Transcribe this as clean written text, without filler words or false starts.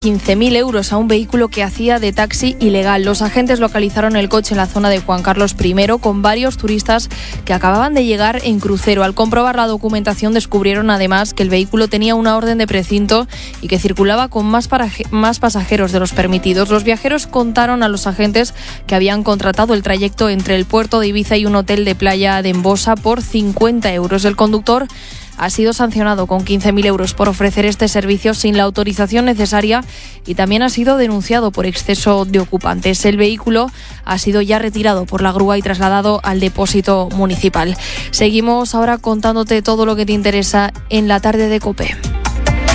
15.000 euros a un vehículo que hacía de taxi ilegal. Los agentes localizaron el coche en la zona de Juan Carlos I con varios turistas que acababan de llegar en crucero. Al comprobar la documentación descubrieron además que el vehículo tenía una orden de precinto y que circulaba con más pasajeros de los permitidos. Los viajeros contaron a los agentes que habían contratado el trayecto entre el puerto de Ibiza y un hotel de playa de Embosa por 50 euros. El conductor ha sido sancionado con 15.000 euros por ofrecer este servicio sin la autorización necesaria y también ha sido denunciado por exceso de ocupantes. El vehículo ha sido ya retirado por la grúa y trasladado al depósito municipal. Seguimos ahora contándote todo lo que te interesa en la tarde de COPE.